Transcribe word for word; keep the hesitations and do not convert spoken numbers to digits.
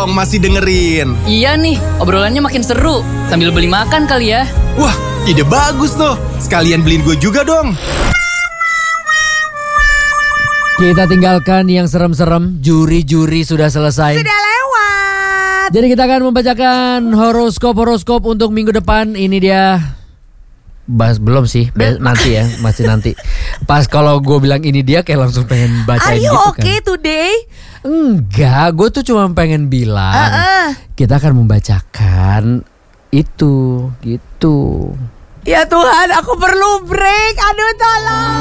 dong, masih dengerin. Iya nih, obrolannya makin seru. Sambil beli makan kali ya. Wah, ide bagus tuh. Sekalian beliin gue juga dong. Kita tinggalkan yang serem-serem. Juri-juri sudah selesai. Sudah lewat. Jadi kita akan membacakan horoskop-horoskop untuk minggu depan. Ini dia. Bahas belum sih, Be- nanti ya, masih nanti. Pas kalau gue bilang ini dia kayak langsung pengen bacain Are you gitu okay kan. today? Enggak, gue tuh cuma pengen bilang Uh-uh. kita akan membacakan itu gitu. Ya Tuhan, aku perlu break. Aduh, tolong.